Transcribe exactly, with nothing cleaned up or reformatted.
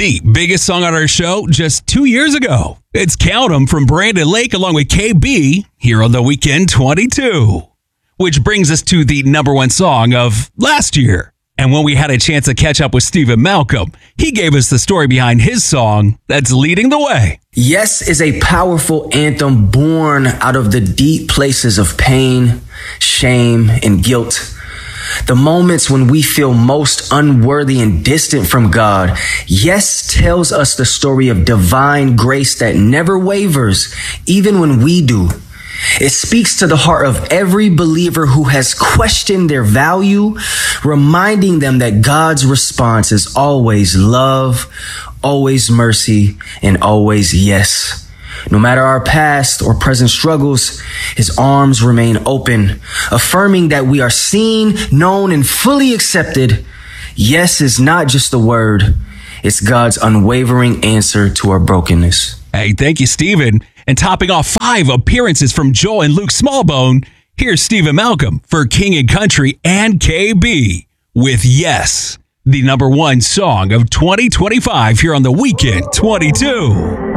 The biggest song on our show just two years ago. It's Count 'Em from Brandon Lake along with K B here on The Weekend twenty-two. Which brings us to the number one song of last year. And when we had a chance to catch up with Stephen Malcolm, he gave us the story behind his song that's leading the way. Yes is a powerful anthem born out of the deep places of pain, shame, and guilt. The moments when we feel most unworthy and distant from God. Yes tells us the story of divine grace that never wavers, even when we do. It speaks to the heart of every believer who has questioned their value, reminding them that God's response is always love, always mercy, and always yes. No matter our past or present struggles, his arms remain open, affirming that we are seen, known, and fully accepted. Yes is not just a word. It's God's unwavering answer to our brokenness. Hey, thank you, Stephen. And topping off five appearances from Joel and Luke Smallbone, here's Stephen Malcolm for King and Country and K B with Yes, the number one song of twenty twenty-five here on The Weekend twenty-two.